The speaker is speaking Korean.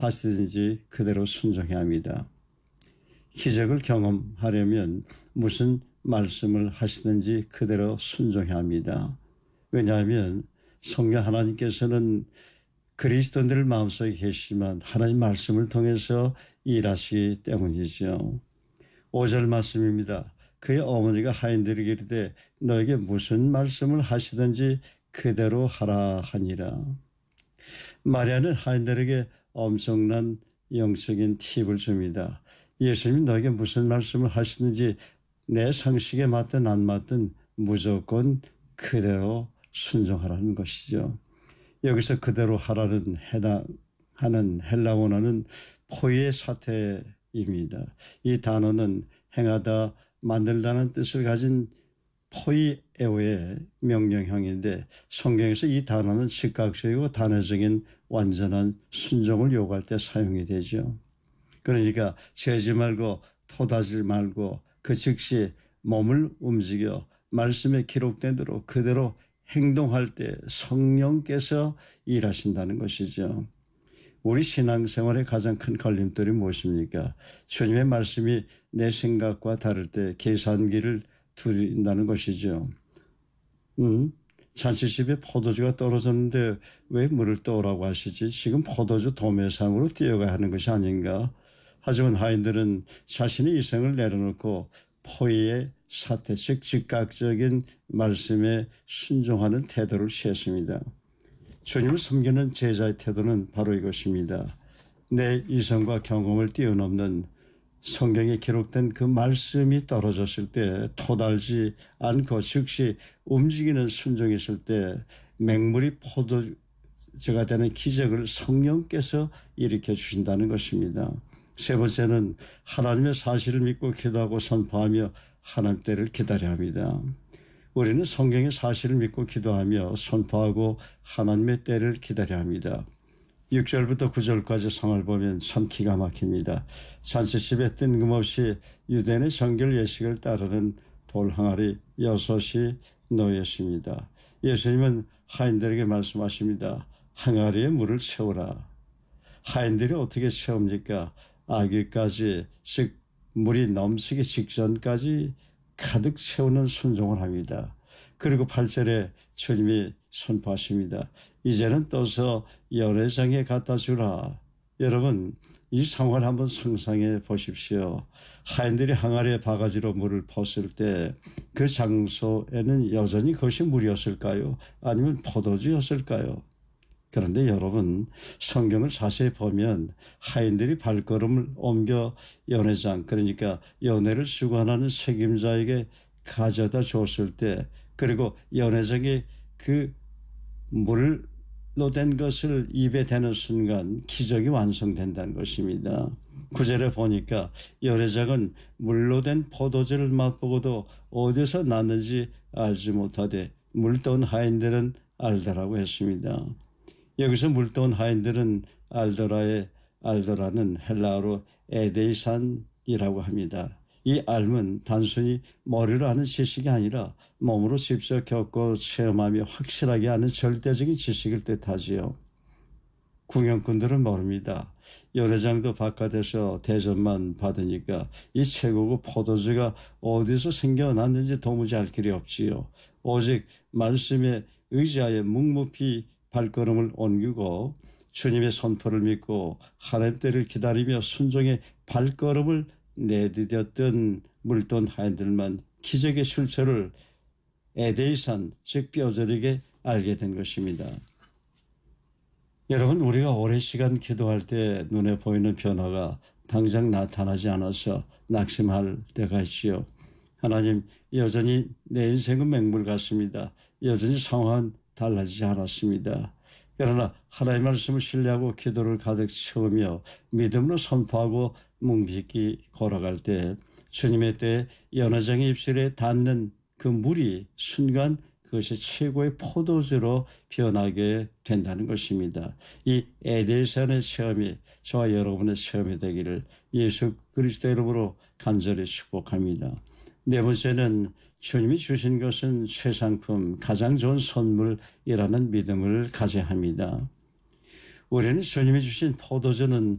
하시든지 그대로 순종해야 합니다. 기적을 경험하려면 무슨 말씀을 하시든지 그대로 순종해야 합니다. 왜냐하면 성령 하나님께서는 그리스도인들 마음속에 계시지만 하나님 말씀을 통해서 일하시기 때문이죠. 5절 말씀입니다. 그의 어머니가 하인들에게 이르되 너에게 무슨 말씀을 하시든지 그대로 하라 하니라. 마리아는 하인들에게 엄청난 영적인 팁을 줍니다. 예수님이 너에게 무슨 말씀을 하시든지 내 상식에 맞든 안 맞든 무조건 그대로 순종하라는 것이죠. 여기서 그대로 하라는 해당하는 헬라 원어는 포이의 사태입니다. 이 단어는 행하다, 만들다는 뜻을 가진 포이에오의 명령형인데 성경에서 이 단어는 즉각적이고 단어적인 완전한 순종을 요구할 때 사용이 되죠. 그러니까 재지 말고 토다지 말고 그 즉시 몸을 움직여 말씀에 기록된 대로 그대로 행동할 때 성령께서 일하신다는 것이죠. 우리 신앙생활의 가장 큰 걸림돌이 무엇입니까? 주님의 말씀이 내 생각과 다를 때 계산기를 두린다는 것이죠. 잔치집에 포도주가 떨어졌는데 왜 물을 떠오라고 하시지? 지금 포도주 도매상으로 뛰어가야 하는 것이 아닌가? 하지만 하인들은 자신의 이성을 내려놓고 포의의 사태, 즉 즉각적인 말씀에 순종하는 태도를 취했습니다. 주님을 섬기는 제자의 태도는 바로 이것입니다. 내 이성과 경험을 뛰어넘는 성경에 기록된 그 말씀이 떨어졌을 때 토달지 않고 즉시 움직이는 순종이 있을 때 맹물이 포도주가 되는 기적을 성령께서 일으켜 주신다는 것입니다. 세 번째는 하나님의 사실을 믿고 기도하고 선포하며 하나님 때를 기다려야 합니다. 우리는 성경의 사실을 믿고 기도하며 선포하고 하나님의 때를 기다려야 합니다. 6절부터 9절까지 상을 보면 참 기가 막힙니다. 잔치집에 뜬금없이 유대인의 정결 예식을 따르는 돌 항아리 6이 놓였습니다. 예수님은 하인들에게 말씀하십니다. 항아리에 물을 채우라. 하인들이 어떻게 채웁니까? 아귀까지, 즉 물이 넘치기 직전까지 가득 채우는 순종을 합니다. 그리고 8절에 주님이 선포하십니다. 이제는 떠서 연회장에 갖다 주라. 여러분, 이 상황을 한번 상상해 보십시오. 하인들이 항아리에 바가지로 물을 붓을 때 그 장소에는 여전히 그것이 물이었을까요? 아니면 포도주였을까요? 그런데 여러분, 성경을 자세히 보면 하인들이 발걸음을 옮겨 연회장, 그러니까 연회를 수관하는 책임자에게 가져다 줬을 때, 그리고 연회장이 그 물로 된 것을 입에 대는 순간 기적이 완성된다는 것입니다. 9절에 보니까 연회장은 물로 된 포도주를 맛보고도 어디서 났는지 알지 못하되 물떠온 하인들은 알더라고 했습니다. 여기서 물떠온 하인들은 알더라는 헬라어로 에데이산이라고 합니다. 이 알은 단순히 머리로 아는 지식이 아니라 몸으로 직접 겪고 체험하며 확실하게 아는 절대적인 지식을 뜻하지요. 구경꾼들은 모릅니다. 연회장도 바깥에서 대접만 받으니까 이 최고급 포도주가 어디서 생겨났는지 도무지 알 길이 없지요. 오직 말씀에 의지하여 묵묵히 발걸음을 옮기고 주님의 선포를 믿고 하나님 때를 기다리며 순종의 발걸음을 내디뎠던 물돈 하인들만 기적의 실체를 에데이산, 즉 뼈저리게 알게 된 것입니다. 여러분, 우리가 오랜 시간 기도할 때 눈에 보이는 변화가 당장 나타나지 않아서 낙심할 때가 있지요. 하나님, 여전히 내 인생은 맹물 같습니다. 여전히 상황은 달라지지 않았습니다. 그러나 하나님의 말씀을 신뢰하고 기도를 가득 채우며 믿음으로 선포하고 뭉비기 걸어갈 때 주님의 때에 연회장의 입술에 닿는 그 물이 순간 그것이 최고의 포도주로 변하게 된다는 것입니다. 이 에데산의 체험이 저와 여러분의 체험이 되기를 예수 그리스도의 이름으로 간절히 축복합니다. 네 번째는 주님이 주신 것은 최상품, 가장 좋은 선물이라는 믿음을 가져야 합니다. 우리는 주님이 주신 포도주는